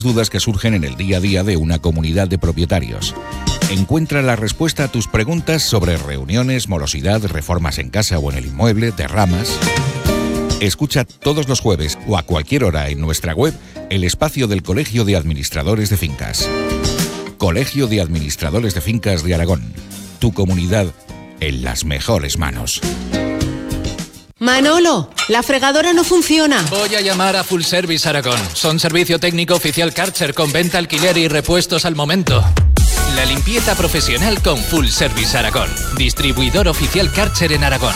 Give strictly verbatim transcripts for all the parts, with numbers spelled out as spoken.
dudas que surgen en el día a día de una comunidad de propietarios. Encuentra la respuesta a tus preguntas sobre reuniones, morosidad, reformas en casa o en el inmueble, derramas. Escucha todos los jueves o a cualquier hora en nuestra web el espacio del Colegio de Administradores de Fincas. Colegio de Administradores de Fincas de Aragón. Tu comunidad en las mejores manos. Manolo, la fregadora no funciona. Voy a llamar a Full Service Aragón. Son servicio técnico oficial Karcher con venta, alquiler y repuestos al momento. La limpieza profesional con Full Service Aragón. Distribuidor oficial Karcher en Aragón.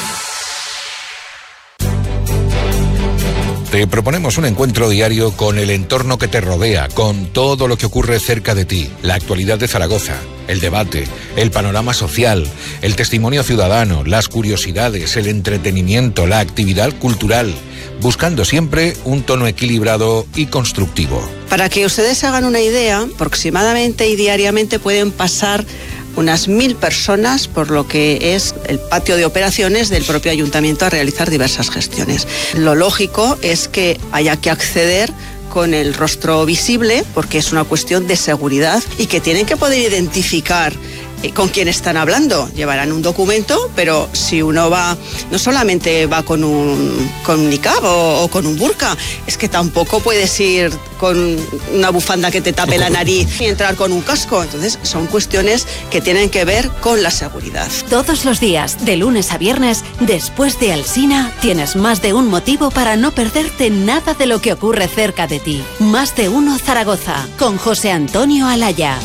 Te proponemos un encuentro diario con el entorno que te rodea, con todo lo que ocurre cerca de ti, la actualidad de Zaragoza, el debate, el panorama social, el testimonio ciudadano, las curiosidades, el entretenimiento, la actividad cultural, buscando siempre un tono equilibrado y constructivo. Para que ustedes se hagan una idea, aproximadamente y diariamente pueden pasar unas mil personas por lo que es el patio de operaciones del propio ayuntamiento a realizar diversas gestiones. Lo lógico es que haya que acceder con el rostro visible porque es una cuestión de seguridad y que tienen que poder identificar con quién están hablando. Llevarán un documento, pero si uno va, no solamente va con un, con un niqab o, o con un burka, es que tampoco puedes ir con una bufanda que te tape la nariz y entrar con un casco. Entonces son cuestiones que tienen que ver con la seguridad. Todos los días, de lunes a viernes, después de Alsina, tienes más de un motivo para no perderte nada de lo que ocurre cerca de ti. Más de uno Zaragoza, con José Antonio Alaya.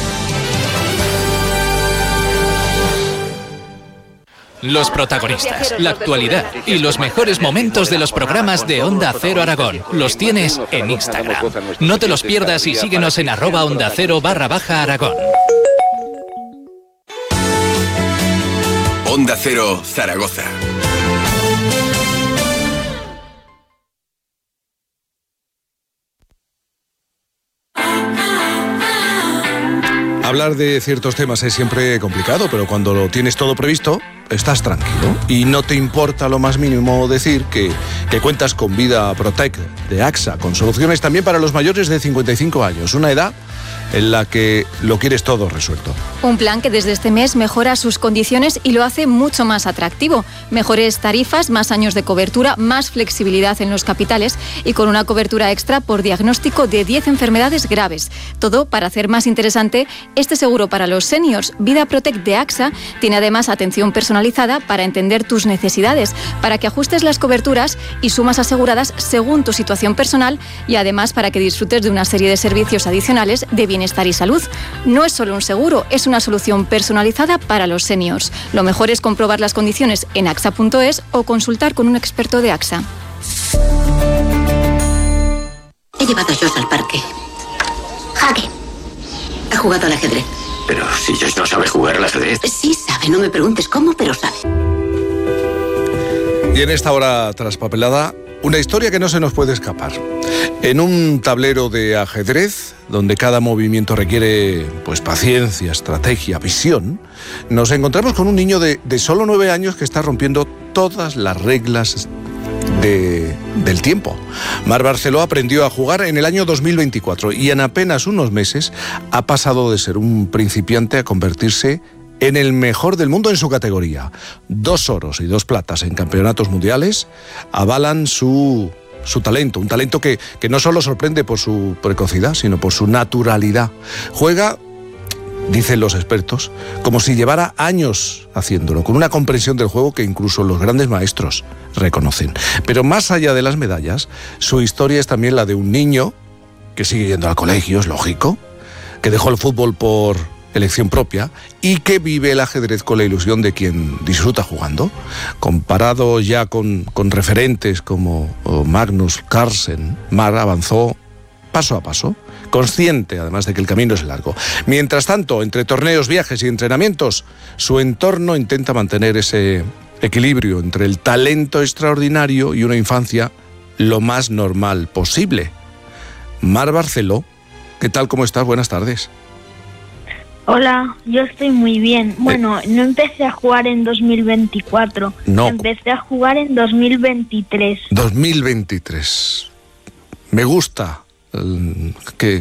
Los protagonistas, la actualidad y los mejores momentos de los programas de Onda Cero Aragón los tienes en Instagram. No te los pierdas y síguenos en arroba Onda Cero barra baja Aragón. Onda Cero Zaragoza. Hablar de ciertos temas es siempre complicado, pero cuando lo tienes todo previsto, estás tranquilo y no te importa lo más mínimo decir que, que cuentas con Vida Protect de AXA, con soluciones también para los mayores de cincuenta y cinco años, una edad en la que lo quieres todo resuelto. Un plan que desde este mes mejora sus condiciones y lo hace mucho más atractivo. Mejores tarifas, más años de cobertura, más flexibilidad en los capitales y con una cobertura extra por diagnóstico de diez enfermedades graves. Todo para hacer más interesante este seguro para los seniors. Vida Protect de AXA tiene además atención personalizada para entender tus necesidades, para que ajustes las coberturas y sumas aseguradas según tu situación personal y además para que disfrutes de una serie de servicios adicionales de bienestar y salud. No es solo un seguro, es una solución personalizada para los seniors. Lo mejor es comprobar las condiciones en axa punto es o consultar con un experto de AXA. He llevado a Josh al parque. Jaque. Ha jugado al ajedrez. Pero si Josh no sabe jugar al ajedrez. Sí sabe, no me preguntes cómo, pero sabe. Y en esta hora traspapelada, una historia que no se nos puede escapar. En un tablero de ajedrez, donde cada movimiento requiere pues paciencia, estrategia, visión, nos encontramos con un niño de, de solo nueve años que está rompiendo todas las reglas de, del tiempo. Mar Barceló aprendió a jugar en el año dos mil veinticuatro y en apenas unos meses ha pasado de ser un principiante a convertirse en el mejor del mundo en su categoría. Dos oros y dos platas en campeonatos mundiales avalan su, su talento, un talento que, que no solo sorprende por su precocidad, sino por su naturalidad. Juega, dicen los expertos, como si llevara años haciéndolo, con una comprensión del juego que incluso los grandes maestros reconocen. Pero más allá de las medallas, su historia es también la de un niño que sigue yendo al colegio, es lógico, que dejó el fútbol por elección propia y que vive el ajedrez con la ilusión de quien disfruta jugando. Comparado ya con, con referentes como Magnus Carlsen, Mar avanzó paso a paso, consciente además de que el camino es largo. Mientras tanto, entre torneos, viajes y entrenamientos, su entorno intenta mantener ese equilibrio entre el talento extraordinario y una infancia lo más normal posible. Mar Barceló, ¿qué tal? ¿Cómo estás? Buenas tardes. Hola, yo estoy muy bien. Bueno, eh, no empecé a jugar en dos mil veinticuatro. No. Empecé a jugar en dos mil veintitrés. dos mil veintitrés. Me gusta eh, que,